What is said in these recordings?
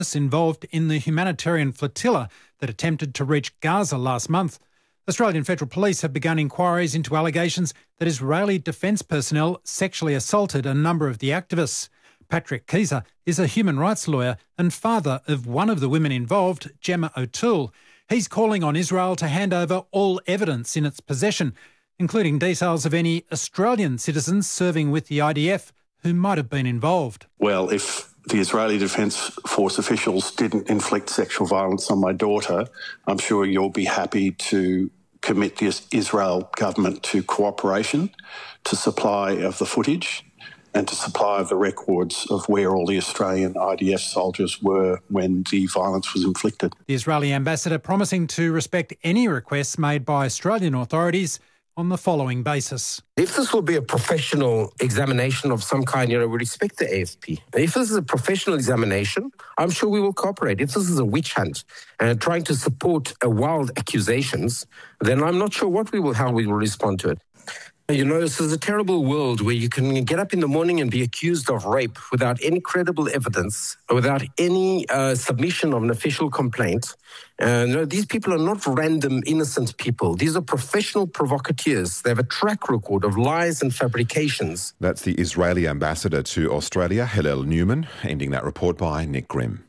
involved in the humanitarian flotilla that attempted to reach Gaza last month. Australian Federal Police have begun inquiries into allegations that Israeli defence personnel sexually assaulted a number of the activists. Patrick Keyser is a human rights lawyer and father of one of the women involved, Gemma O'Toole. He's calling on Israel to hand over all evidence in its possession, including details of any Australian citizens serving with the IDF who might have been involved. Well, if the Israeli Defence Force officials didn't inflict sexual violence on my daughter, I'm sure you'll be happy to commit the Israel government to cooperation, to supply of the footage and to supply of the records of where all the Australian IDF soldiers were when the violence was inflicted. The Israeli ambassador promising to respect any requests made by Australian authorities on the following basis. If this will be a professional examination of some kind, we respect the AFP. If this is a professional examination, I'm sure we will cooperate. If this is a witch hunt and trying to support wild accusations, then I'm not sure how we will respond to it. This is a terrible world where you can get up in the morning and be accused of rape without any credible evidence, without any submission of an official complaint. These people are not random, innocent people. These are professional provocateurs. They have a track record of lies and fabrications. That's the Israeli ambassador to Australia, Hillel Newman, ending that report by Nick Grimm.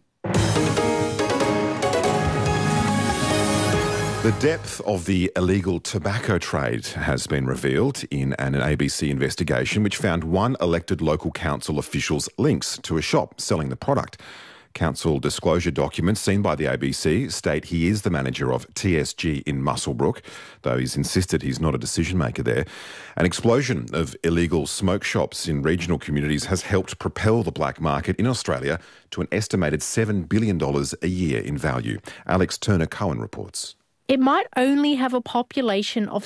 The depth of the illegal tobacco trade has been revealed in an ABC investigation which found one elected local council official's links to a shop selling the product. Council disclosure documents seen by the ABC state he is the manager of TSG in Muswellbrook, though he's insisted he's not a decision maker there. An explosion of illegal smoke shops in regional communities has helped propel the black market in Australia to an estimated $7 billion a year in value. Alex Turner-Cohen reports. It might only have a population of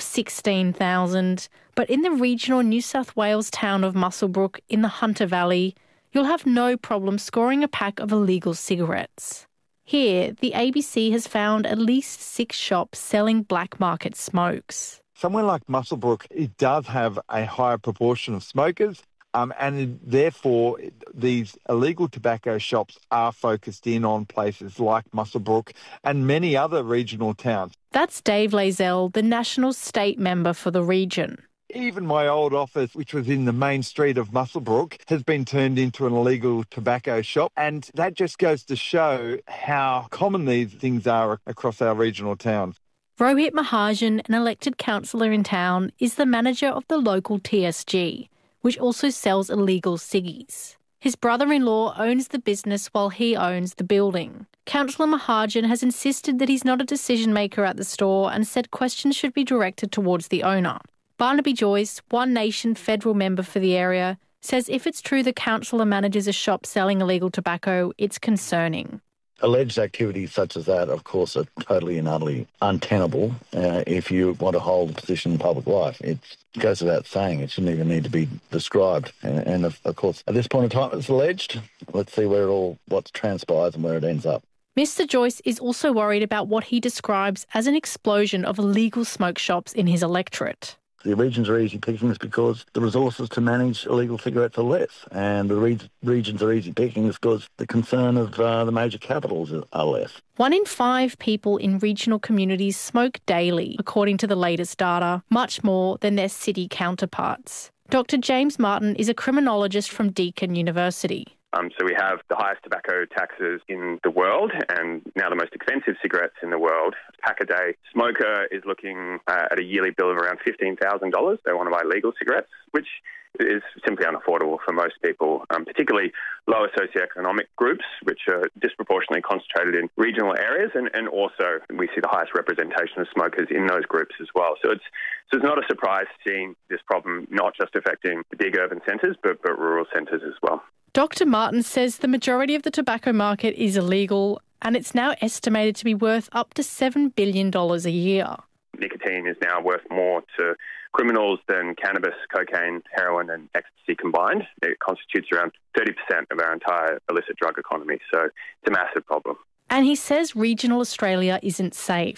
16,000, but in the regional New South Wales town of Muswellbrook in the Hunter Valley, you'll have no problem scoring a pack of illegal cigarettes. Here, the ABC has found at least 6 shops selling black market smokes. Somewhere like Muswellbrook, it does have a higher proportion of smokers. And therefore, these illegal tobacco shops are focused in on places like Muswellbrook and many other regional towns. That's Dave Lazell, the National State Member for the region. Even my old office, which was in the main street of Muswellbrook, has been turned into an illegal tobacco shop. And that just goes to show how common these things are across our regional towns. Rohit Mahajan, an elected councillor in town, is the manager of the local TSG, which also sells illegal ciggies. His brother-in-law owns the business while he owns the building. Councillor Mahajan has insisted that he's not a decision-maker at the store and said questions should be directed towards the owner. Barnaby Joyce, One Nation federal member for the area, says if it's true the councillor manages a shop selling illegal tobacco, it's concerning. Alleged activities such as that, of course, are totally and utterly untenable if you want to hold a position in public life. It goes without saying. It shouldn't even need to be described. And of course, at this point in time, it's alleged. Let's see what transpires and where it ends up. Mr Joyce is also worried about what he describes as an explosion of illegal smoke shops in his electorate. The regions are easy pickings because the resources to manage illegal cigarettes are less, and the regions are easy pickings because the concern of the major capitals are less. 1 in 5 people in regional communities smoke daily, according to the latest data, much more than their city counterparts. Dr James Martin is a criminologist from Deakin University. So we have the highest tobacco taxes in the world and now the most expensive cigarettes in the world. Pack a day smoker is looking at a yearly bill of around $15,000. They want to buy legal cigarettes, which is simply unaffordable for most people, particularly lower socioeconomic groups, which are disproportionately concentrated in regional areas. And also we see the highest representation of smokers in those groups as well. So it's not a surprise seeing this problem not just affecting the big urban centres, but rural centres as well. Dr Martin says the majority of the tobacco market is illegal and it's now estimated to be worth up to $7 billion a year. Nicotine is now worth more to criminals than cannabis, cocaine, heroin and ecstasy combined. It constitutes around 30% of our entire illicit drug economy, so it's a massive problem. And he says regional Australia isn't safe.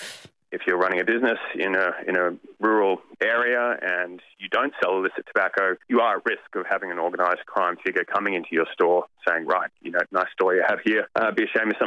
if you're running a business in a rural area and you don't sell illicit tobacco, you are at risk of having an organised crime figure coming into your store saying, right, nice store you have here. Be ashamed of something